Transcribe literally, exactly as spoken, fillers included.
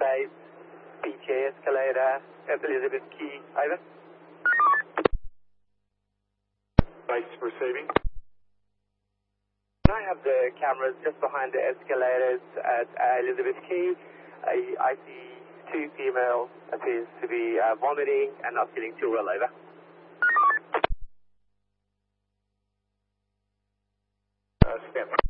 eight, P K escalator at Elizabeth Quay. Over. Base receiving. I have the cameras just behind the escalators at uh, Elizabeth Quay. I, I see two females appears to be uh, vomiting and not getting too well. Over. Uh, stand by.